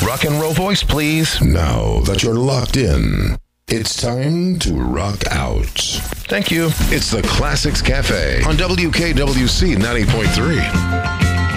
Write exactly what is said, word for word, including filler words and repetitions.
rock and roll voice, please. Now that you're locked in, it's time to rock out. Thank you. It's the Classics Cafe on W K W C ninety point three.